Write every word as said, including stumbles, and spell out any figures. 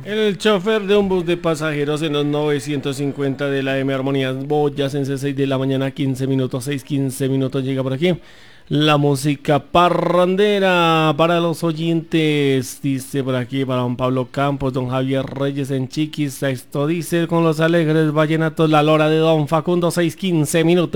El chofer de un bus de pasajeros en los novecientos cincuenta de la M Armonías Boyacense, seis de la mañana, quince minutos, seis, quince minutos, llega por aquí. La música parrandera para los oyentes, dice por aquí, para don Pablo Campos, don Javier Reyes en Chiquis, esto dice con los alegres vallenatos, la lora de don Facundo, seis, quince minutos.